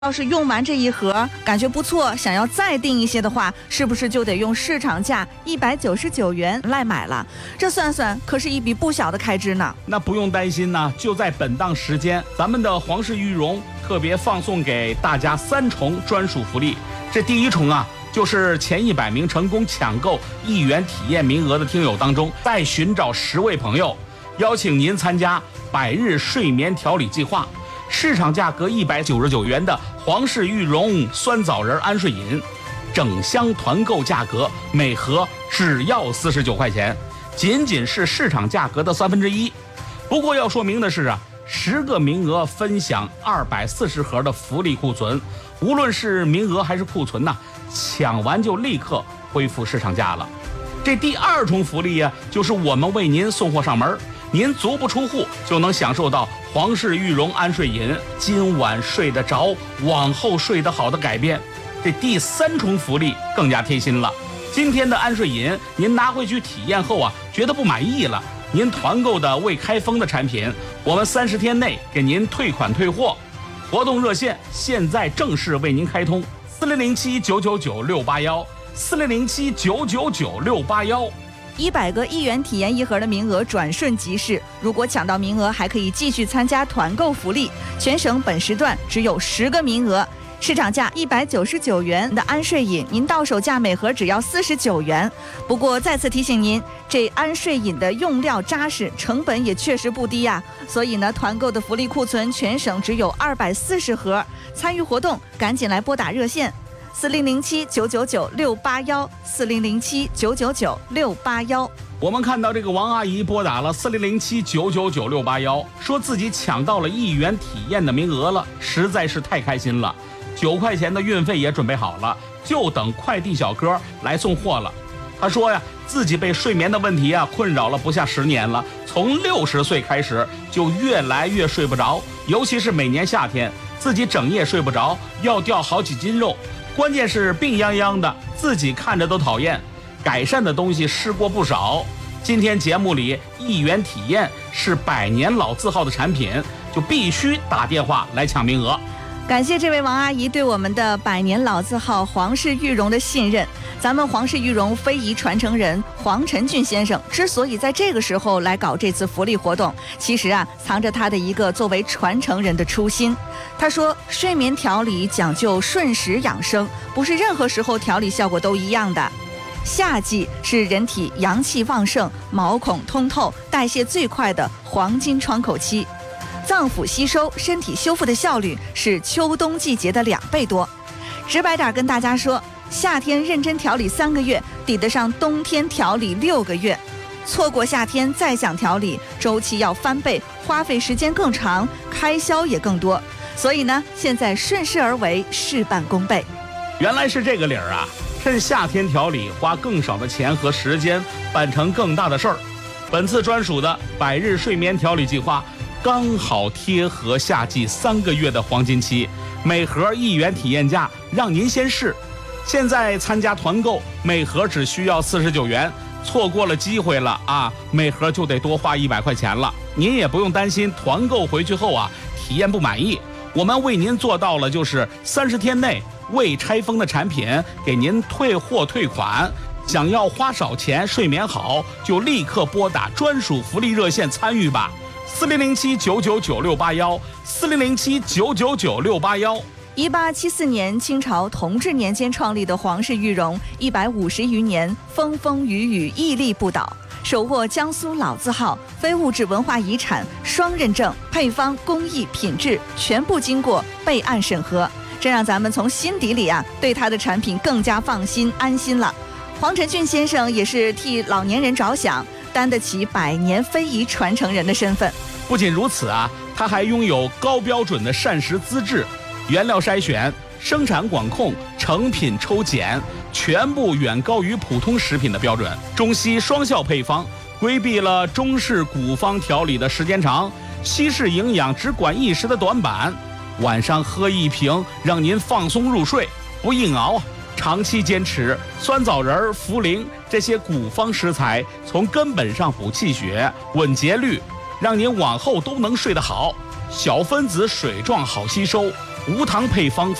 要是用完这一盒感觉不错，想要再订一些的话，是不是就得用市场价199元来买了？这算算可是一笔不小的开支呢。 那不用担心呢，就在本档时间，咱们的皇室御绒特别放送给大家3重专属福利。这第一重啊，就是前100名成功抢购1元体验名额的听友当中，再寻找10位朋友，邀请您参加100日睡眠调理计划。市场价格199元的皇室御绒酸枣仁安睡饮，整箱团购价格每盒只要49块钱，仅仅是市场价格的1/3。不过要说明的是啊，10个名额分享240盒的福利库存，无论是名额还是库存呢，抢完就立刻恢复市场价了。这第2重福利啊，就是我们为您送货上门，您足不出户就能享受到皇室御绒安睡饮，今晚睡得着，往后睡得好的改变。这第3重福利更加贴心了，今天的安睡饮您拿回去体验后啊，觉得不满意了，您团购的未开封的产品，我们30天内给您退款退货。活动热线现在正式为您开通，4007-999-681，4007-999-681。 100个1元体验1盒的名额转瞬即逝，如果抢到名额，还可以继续参加团购福利。全省本时段只有10个名额，市场价199元的安睡饮，您到手价每盒只要49元。不过再次提醒您，这安睡饮的用料扎实，成本也确实不低呀。所以呢，团购的福利库存全省只有240盒。参与活动，赶紧来拨打热线。4007-999-681，4007-999-681。 我们看到这个王阿姨拨打了4007-999-681，说自己抢到了1元体验的名额了，实在是太开心了。9块钱的运费也准备好了，就等快递小哥来送货了。他说呀，自己被睡眠的问题啊困扰了不下10年了，从60岁开始就越来越睡不着，尤其是每年夏天，自己整夜睡不着，要掉好几斤肉。关键是病殃殃的，自己看着都讨厌，改善的东西试过不少。今天节目里1元体验是100年老字号的产品，就必须打电话来抢名额。 感谢这位王阿姨对我们的100年老字号皇室御绒的信任。咱们皇室御绒非遗传承人黄晨俊先生之所以在这个时候来搞这次福利活动，其实啊，藏着他的一个作为传承人的初心。他说，睡眠调理讲究顺时养生，不是任何时候调理效果都一样的。夏季是人体阳气旺盛、毛孔通透、代谢最快的黄金窗口期，脏腑吸收、身体修复的效率是秋冬季节的2倍多。直白点跟大家说，夏天认真调理3个月，抵得上冬天调理6个月。错过夏天再想调理，周期要翻倍，花费时间更长，开销也更多。所以呢，现在顺势而为，事半功倍。 原来是这个理儿啊！趁夏天调理，花更少的钱和时间，办成更大的事儿。本次专属的100日睡眠调理计划，刚好贴合夏季3个月的黄金期，每盒1元体验价，让您先试。现在参加团购，每盒只需要49元，错过了机会了啊！每盒就得多花100块钱了。您也不用担心团购回去后啊体验不满意，我们为您做到了，就是30天内未拆封的产品给您退货退款。想要花少钱睡眠好，就立刻拨打专属福利热线参与吧，4007-999-681，4007-999-681。 1874年清朝同治年间创立的皇室御绒，150余年风风雨雨屹立不倒，手握江苏老字号、非物质文化遗产双认证，配方、工艺、品质全部经过备案审核，这让咱们从心底里啊对他的产品更加放心安心了。黄晨俊先生也是替老年人着想，担得起100年非遗传承人的身份。 不仅如此啊，他还拥有高标准的膳食资质，原料筛选、生产管控、成品抽检，全部远高于普通食品的标准。中西双效配方，规避了中式古方调理的时间长，西式营养只管一时的短板。晚上喝1瓶，让您放松入睡，不硬熬。长期坚持酸枣仁、茯苓这些古方食材，从根本上补气血、稳节律，让您往后都能睡得好。小分子水状好吸收， 无糖配方